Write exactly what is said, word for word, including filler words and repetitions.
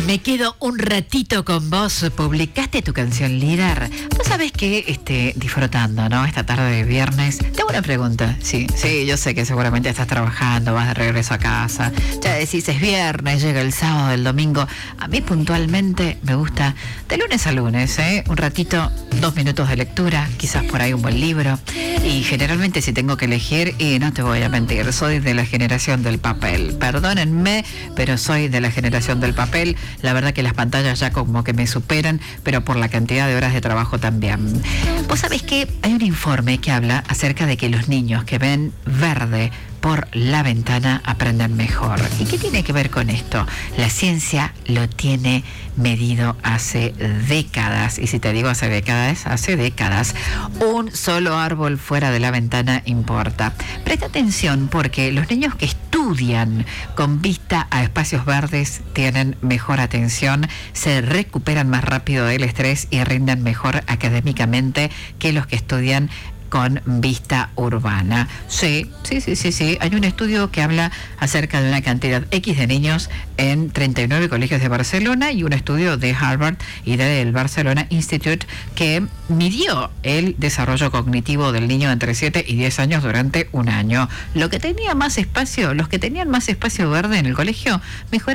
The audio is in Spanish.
Me quedo un ratito con vos. Publicaste tu canción líder. Vos sabés que este, disfrutando, ¿no? Esta tarde de viernes. Te hago una pregunta. Sí, sí, yo sé que seguramente estás trabajando, vas de regreso a casa. Ya decís, es viernes, llega el sábado, el domingo. A mí puntualmente me gusta de lunes a lunes, ¿eh? Un ratito, dos minutos de lectura, quizás por ahí un buen libro. Y generalmente si tengo que elegir, y no te voy a mentir, soy de la generación del papel. Perdónenme, pero soy de la generación del papel. La verdad que las pantallas ya como que me superan, pero por la cantidad de horas de trabajo también. Vos sabés que hay un informe que habla acerca de que los niños que ven verde por la ventana aprenden mejor. ¿Y qué tiene que ver con esto? La ciencia lo tiene medido hace décadas. Y si te digo hace décadas, hace décadas. Un solo árbol fuera de la ventana importa. Presta atención porque los niños que estudian con vista a espacios verdes tienen mejor atención, se recuperan más rápido del estrés y rinden mejor académicamente que los que estudian con vista urbana. Sí, sí, sí, sí, sí. Hay un estudio que habla acerca de una cantidad X de niños en treinta y nueve colegios de Barcelona y un estudio de Harvard y del Barcelona Institute que midió el desarrollo cognitivo del niño entre siete y diez años durante un año. Lo que tenía más espacio, los que tenían más espacio verde en el colegio, mejor